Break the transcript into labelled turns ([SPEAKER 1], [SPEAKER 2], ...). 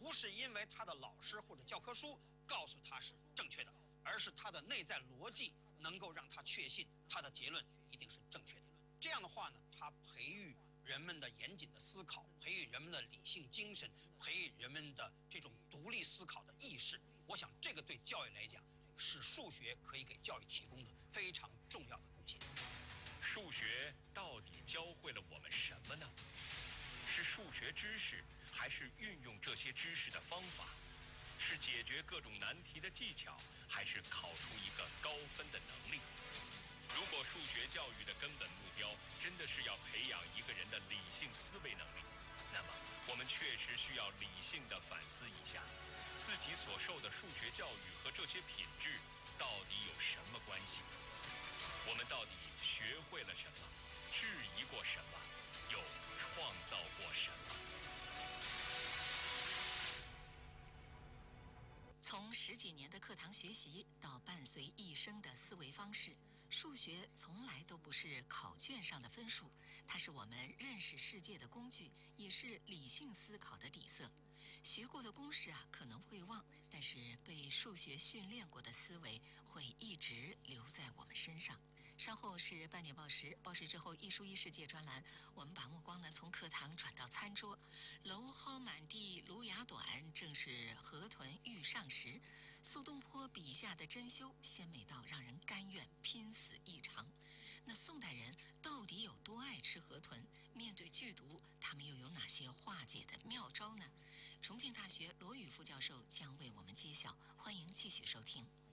[SPEAKER 1] 不是因为他的老师或者教科书告诉他是正确的，而是他的内在逻辑能够让他确信他的结论一定是正确的。这样的话呢，他培育人们的严谨的思考，培育人们的理性精神，培育人们的这种独立思考的意识。我想，这个对教育来讲，是数学可以给教育提供的非常重要的贡献。
[SPEAKER 2] 数学到底教会了我们什么呢？是数学知识，还是运用这些知识的方法？是解决各种难题的技巧，还是考出一个高分的能力？如果数学教育的根本目标真的是要培养一个人的理性思维能力，那么我们确实需要理性地反思一下，自己所受的数学教育和这些品质到底有什么关系？我们到底学会了什么？质疑过什么？又创造过什么？
[SPEAKER 3] 从10几年的课堂学习到伴随一生的思维方式，数学从来都不是考卷上的分数，它是我们认识世界的工具，也是理性思考的底色。学过的公式可能会忘，但是被数学训练过的思维会一直留在我们身上。稍后是半点报时，报时之后艺术一世界专栏，我们把目光从课堂转到餐桌。蒌蒿满地芦芽短，正是河豚欲上时。苏东坡笔下的珍馐鲜美到让人甘愿拼死一尝。那宋代人到底有多爱吃河豚？面对剧毒，他们又有哪些化解的妙招呢？重庆大学罗宇副教授将为我们揭晓，欢迎继续收听。